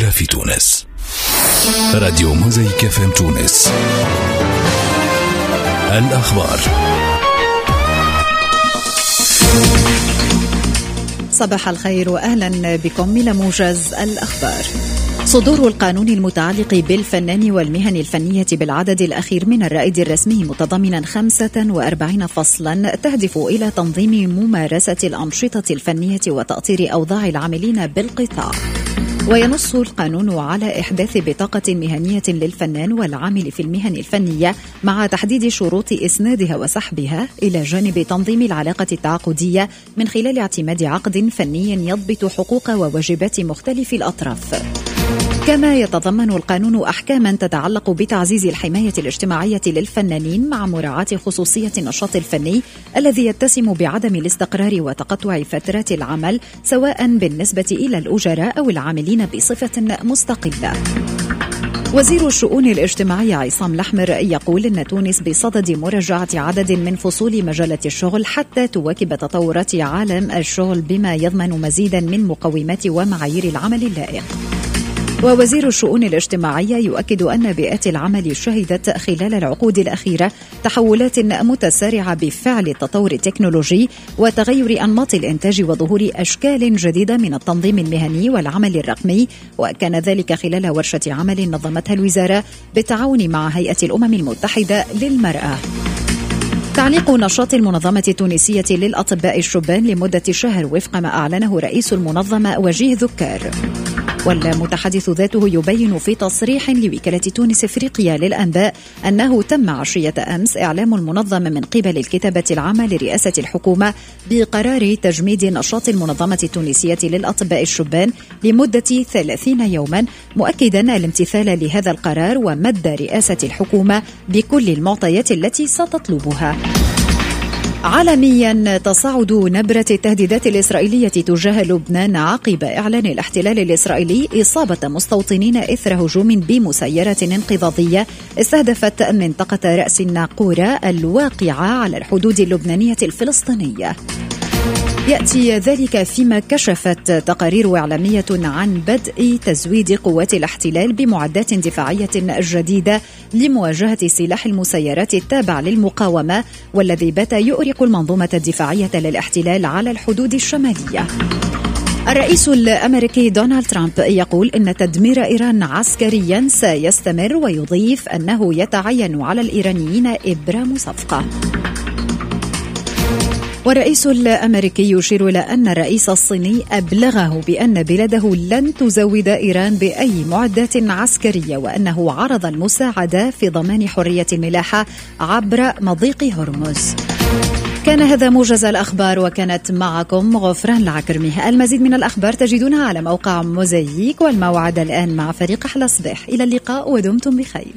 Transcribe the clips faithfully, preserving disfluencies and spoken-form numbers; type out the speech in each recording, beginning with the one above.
الأولى في تونس. راديو موزايك اف ام تونس. الأخبار. صباح الخير وأهلا بكم إلى موجز الأخبار. صدور القانون المتعلق بالفنان والمهن الفنية بالعدد الأخير من الرائد الرسمي متضمنا خمسة وأربعين فصلا تهدف إلى تنظيم ممارسة الأنشطة الفنية وتأطير أوضاع العاملين بالقطاع. وينص القانون على إحداث بطاقة مهنية للفنان والعامل في المهن الفنية مع تحديد شروط إسنادها وسحبها، إلى جانب تنظيم العلاقة التعاقدية من خلال اعتماد عقد فني يضبط حقوق وواجبات مختلف الأطراف. كما يتضمن القانون أحكاما تتعلق بتعزيز الحماية الاجتماعية للفنانين مع مراعاة خصوصية النشاط الفني الذي يتسم بعدم الاستقرار وتقطع فترات العمل، سواء بالنسبة إلى الأجراء أو العاملين بصفة مستقلة. وزير الشؤون الاجتماعية عصام الأحمر يقول إن تونس بصدد مراجعة عدد من فصول مجلة الشغل حتى تواكب تطورات عالم الشغل بما يضمن مزيدا من مقومات ومعايير العمل اللائق. ووزير الشؤون الاجتماعية يؤكد أن بيئات العمل شهدت خلال العقود الأخيرة تحولات متسارعة بفعل التطور التكنولوجي وتغير أنماط الإنتاج وظهور أشكال جديدة من التنظيم المهني والعمل الرقمي، وكان ذلك خلال ورشة عمل نظمتها الوزارة بالتعاون مع هيئة الأمم المتحدة للمرأة. تعليق نشاط المنظمة التونسية للأطباء الشبان لمدة شهر وفق ما أعلنه رئيس المنظمة وجيه ذكار. والمتحدث ذاته يبين في تصريح لوكالة تونس إفريقيا للأنباء أنه تم عشية أمس إعلام المنظمة من قبل الكتابة العامة لرئاسة الحكومة بقرار تجميد نشاط المنظمة التونسية للأطباء الشبان لمدة ثلاثين يوما، مؤكدا الامتثال لهذا القرار ومد رئاسة الحكومة بكل المعطيات التي ستطلبها. عالميا تصاعد نبرة التهديدات الإسرائيلية تجاه لبنان عقب إعلان الاحتلال الإسرائيلي إصابة مستوطنين إثر هجوم بمسيرة انقضاضية استهدفت منطقة رأس الناقورة الواقعة على الحدود اللبنانية الفلسطينية. يأتي ذلك فيما كشفت تقارير إعلامية عن بدء تزويد قوات الاحتلال بمعدات دفاعية جديدة لمواجهة سلاح المسيرات التابع للمقاومة، والذي بات يؤرق المنظومة الدفاعية للاحتلال على الحدود الشمالية. الرئيس الأمريكي دونالد ترامب يقول إن تدمير إيران عسكريا سيستمر، ويضيف أنه يتعين على الإيرانيين إبرام صفقة. والرئيس الأمريكي يشير إلى أن الرئيس الصيني أبلغه بأن بلاده لن تزود إيران بأي معدات عسكرية، وأنه عرض المساعدة في ضمان حرية الملاحة عبر مضيق هرمز. كان هذا موجز الأخبار، وكانت معكم غفران العكرمي. المزيد من الأخبار تجدونها على موقع موزايك، والموعد الآن مع فريق أحلى صباح. إلى اللقاء ودمتم بخير.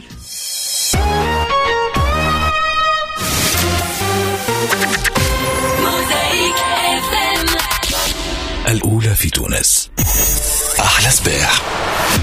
الأولى في تونس. أحلى صباح.